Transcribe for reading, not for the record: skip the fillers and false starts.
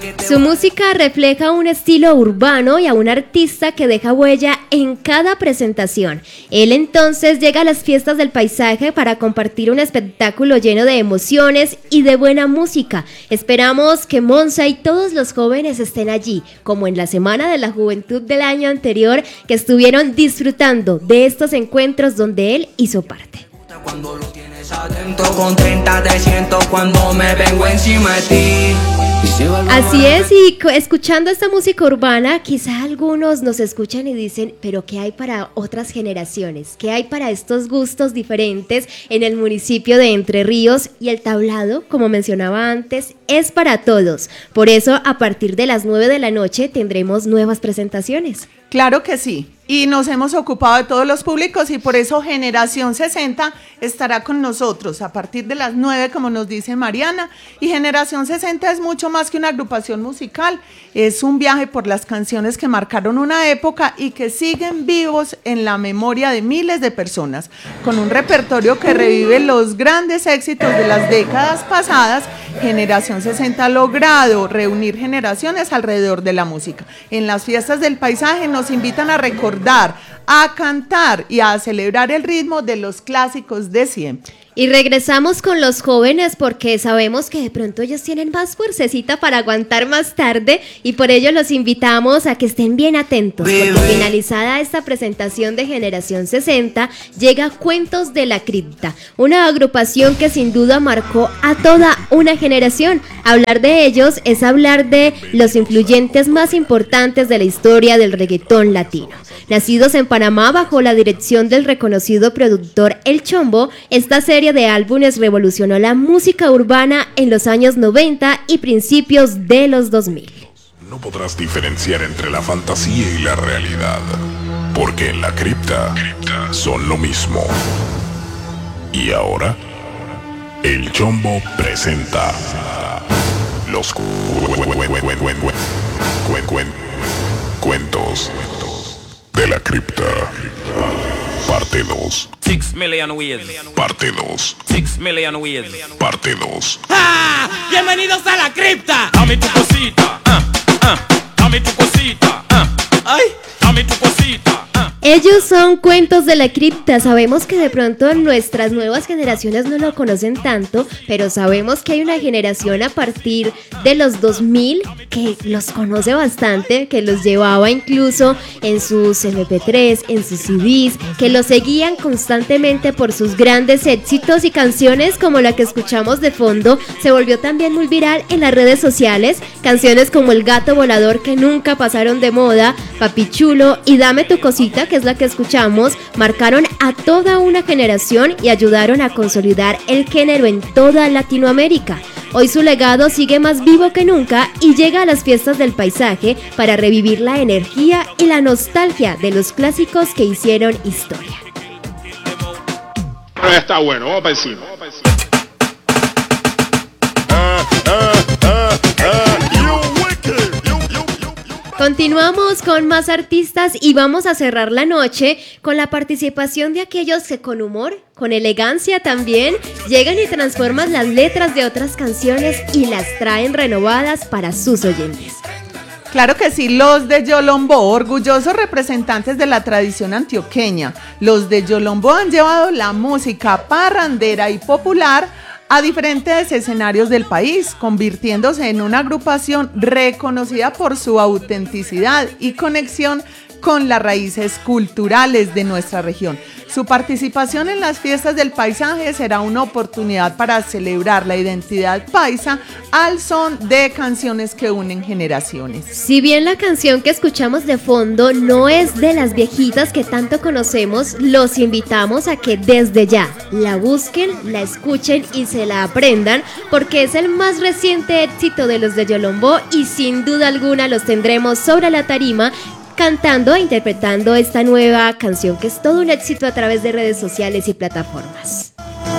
Su música refleja un estilo urbano y a un artista que deja huella en cada presentación. Él entonces llega a las fiestas del paisaje para compartir un espectáculo lleno de emociones y de buena música. Esperamos que Monza y todos los jóvenes estén allí, como en la Semana de la Juventud del año anterior, que estuvieron disfrutando de estos encuentros donde él hizo parte. Cuando lo tienes adentro, contenta te siento cuando me vengo encima de ti. Así es, y escuchando esta música urbana, quizá algunos nos escuchan y dicen, pero ¿qué hay para otras generaciones? ¿Qué hay para estos gustos diferentes en el municipio de Entre Ríos? Y el tablado, como mencionaba antes, es para todos. Por eso, a partir de las 9 de la noche tendremos nuevas presentaciones. Claro que sí, y nos hemos ocupado de todos los públicos y por eso Generación 60 estará con nosotros a partir de las 9, como nos dice Mariana, y Generación 60 es mucho más que una agrupación musical, es un viaje por las canciones que marcaron una época y que siguen vivos en la memoria de miles de personas, con un repertorio que revive los grandes éxitos de las décadas pasadas. Generación 60 ha logrado reunir generaciones alrededor de la música. En las fiestas del paisaje nos invitan a recordar, a cantar y a celebrar el ritmo de los clásicos de siempre. Y regresamos con los jóvenes porque sabemos que de pronto ellos tienen más fuercecita para aguantar más tarde y por ello los invitamos a que estén bien atentos, porque finalizada esta presentación de Generación 60 llega Cuentos de la Cripta, una agrupación que sin duda marcó a toda una generación. Hablar de ellos es hablar de los influyentes más importantes de la historia del reggaetón latino. Nacidos en Panamá bajo la dirección del reconocido productor El Chombo, esta serie de álbumes revolucionó la música urbana en los años 90 y principios de los 2000. No podrás diferenciar entre la fantasía y la realidad, porque en la cripta son lo mismo. Y ahora, El Chombo presenta los cuentos de la cripta. Parte 2. 6 million ways. Parte 2. 6 million ways. Parte 2. ¡Ah! ¡Bienvenidos a la cripta! Dame tu cosita. Dame tu cosita. ¡Ay! Dame tu cosita. Ellos son Cuentos de la Cripta. Sabemos que de pronto nuestras nuevas generaciones no lo conocen tanto, pero sabemos que hay una generación a partir de los 2000 que los conoce bastante, que los llevaba incluso en sus MP3, en sus CDs, que los seguían constantemente por sus grandes éxitos y canciones como la que escuchamos de fondo. Se volvió también muy viral en las redes sociales, canciones como El Gato Volador que nunca pasaron de moda, Papi Chulo y Dame tu Cosita, que es la que escuchamos, marcaron a toda una generación y ayudaron a consolidar el género en toda Latinoamérica. Hoy su legado sigue más vivo que nunca y llega a las fiestas del paisaje para revivir la energía y la nostalgia de los clásicos que hicieron historia. Está bueno, vamos para encima. Continuamos con más artistas y vamos a cerrar la noche con la participación de aquellos que con humor, con elegancia también, llegan y transforman las letras de otras canciones y las traen renovadas para sus oyentes. Claro que sí, los de Yolombo, orgullosos representantes de la tradición antioqueña. Los de Yolombo han llevado la música parrandera y popular a diferentes escenarios del país, convirtiéndose en una agrupación reconocida por su autenticidad y conexión con las raíces culturales de nuestra región. Su participación en las fiestas del paisaje será una oportunidad para celebrar la identidad paisa al son de canciones que unen generaciones. Si bien la canción que escuchamos de fondo no es de las viejitas que tanto conocemos, los invitamos a que desde ya la busquen, la escuchen y se la aprendan, porque es el más reciente éxito de los de Yolombo y sin duda alguna los tendremos sobre la tarima cantando e interpretando esta nueva canción que es todo un éxito a través de redes sociales y plataformas.